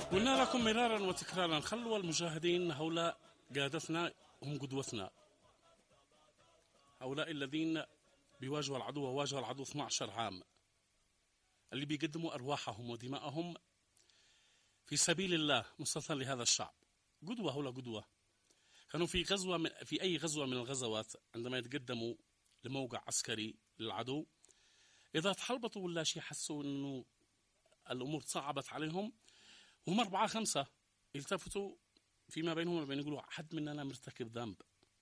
قلنا لكم مرارا وتكرارا خلوا المجاهدين، هؤلاء قادتنا هم قدوتنا، هؤلاء الذين بيواجهوا العدو وواجهوا العدو 12 عام، اللي بيقدموا أرواحهم ودماءهم في سبيل الله نصرة لهذا الشعب. قدوة، هؤلاء قدوة. كانوا في أي غزوة من الغزوات عندما يتقدموا لموقع عسكري للعدو، إذا تحلبطوا ولا شيء حسوا أنه الأمور صعبت عليهم، وهم 4-5 يلتفتوا فيما بينهم وبين يقولوا حد مننا مرتكب ذنب.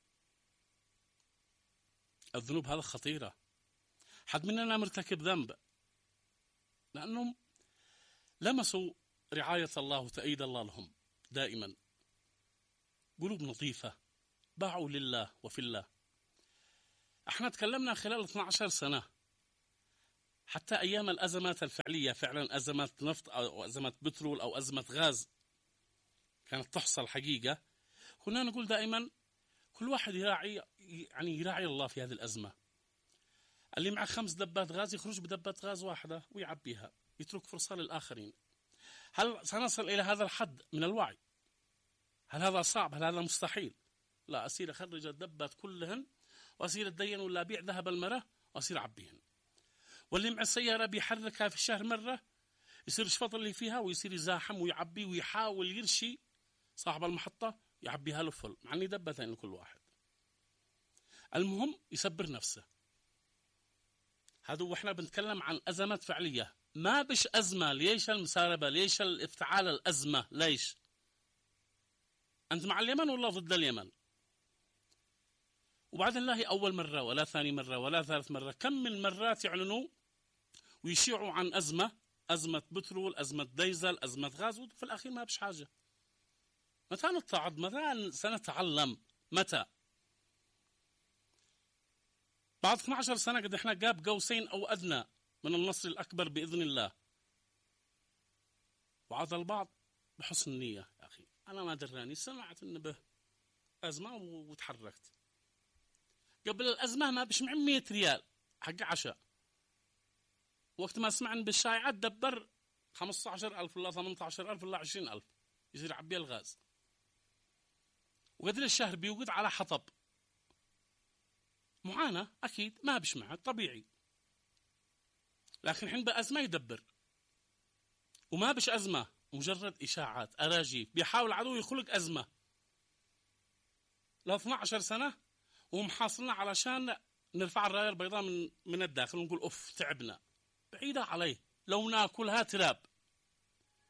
الذنوب هذا خطيرة، حد مننا مرتكب ذنب، لأنهم لمسوا رعاية الله وتأييد الله لهم دائما. قلوب نظيفة، باعوا لله وفي الله. احنا تكلمنا خلال 12 سنة حتى أيام الأزمات الفعلية، فعلا أزمات نفط أو أزمات بترول أو أزمة غاز كانت تحصل حقيقة، كنا نقول دائما كل واحد يراعي الله في هذه الأزمة. اللي معه 5 دبات غاز يخرج بدبة غاز واحدة ويعبيها، يترك فرصة للآخرين. هل سنصل إلى هذا الحد من الوعي؟ هل هذا صعب؟ هل هذا مستحيل؟ لا، أصير أخرج الدبات كلهن وأصير أتدين ولا أبيع ذهب المرة وأصير أعبيهن. واللي مع السيارة بيحركها في الشهر مرة يصير يشفط اللي فيها ويصير يزاحم ويعبي ويحاول يرشي صاحب المحطة يعبيها له فل، مع أني دبتين لكل واحد. المهم يسبر نفسه. هذا وإحنا بنتكلم عن أزمات فعلية، ما بش أزمة. ليش المساربة؟ ليش الافتعال الأزمة؟ ليش؟ أنت مع اليمن ولا ضد اليمن؟ وبعدين لا هي أول مرة ولا ثاني مرة ولا ثالث مرة، كم من مرات يعلنوا ويشيعوا عن أزمة بترول، أزمة ديزل، أزمة غاز، وفي الأخير ما بش حاجة. متى نتعظ؟ متى سنتعلم؟ متى؟ بعد 12 سنة قد احنا قاب قوسين أو أدنى من النصر الأكبر بإذن الله. وعاد البعض بحسن النية، يا أخي أنا ما دراني، سمعت إنه به أزمة وتحركت. قبل الأزمة ما بش 100 ريال حق عشاء، وقت ما سمعن بالشائعات دبر 15,000 ولا 18,000 ولا 20,000 يصير عبي الغاز. وقدر الشهر بيوقد على حطب. معاناة أكيد، ما بش معه طبيعي، لكن حين بأزمة يدبر. وما بش أزمة، مجرد إشاعات أراجيف، بيحاول العدو يخلق أزمة ل 12 سنة ومحاصلنا علشان نرفع الراية البيضاء من الداخل ونقول أوف تعبنا. بعيدة عليه، لو ناكلها تراب.